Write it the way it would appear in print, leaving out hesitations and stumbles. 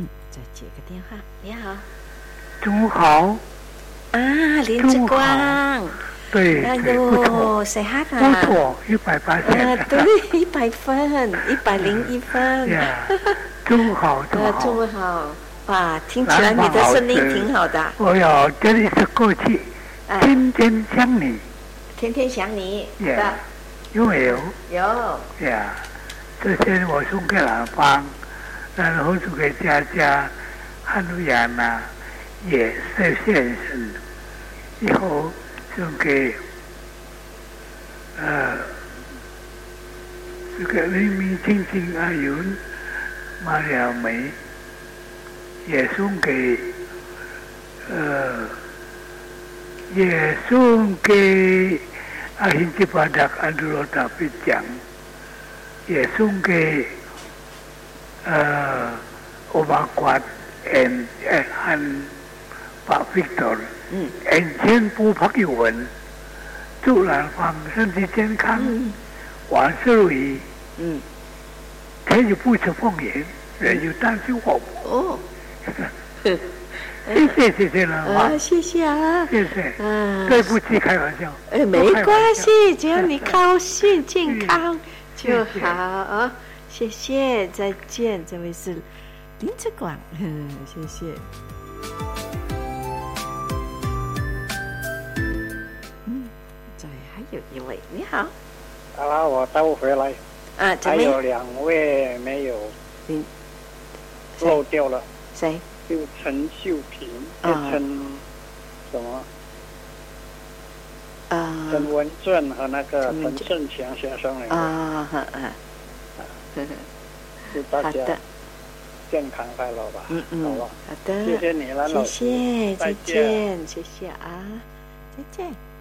再接个电话。你好。 中午好。 林志光。 对，不错， 谁哈哈？ 不错，180。 对，100分，101分。 中午好， 中午好。哇，听起来你的声音挺好的。 我有，这里是过去，天天想你。 天天想你。 有没有？ 有。 这些我送给老方，然后送给佳佳、汉路亚娜、也是先生，以后送给这个黎明青青阿云、马了梅，也送给阿hin吉巴达安德罗达贝奖，也送给欧巴瓜和巴 Victor，全部拍语文，祝兰芳身体健康，万事如意。天有不测风云，人有旦夕祸福。谢谢兰芳。 谢谢啊。 谢谢。对不起，开玩笑。 没关系，只要你高兴健康就好啊。谢谢，再见。这位是林志广，谢谢。这里还有一位，你好。 好了，我倒回来。还有2位没有漏掉了。 谁？ 就陈秀萍，陈什么？陈文正和那个陈振强先生祝大家健康快乐吧。好吧。 好的。 谢谢你了，老师。 谢谢，再见，谢谢啊，再见。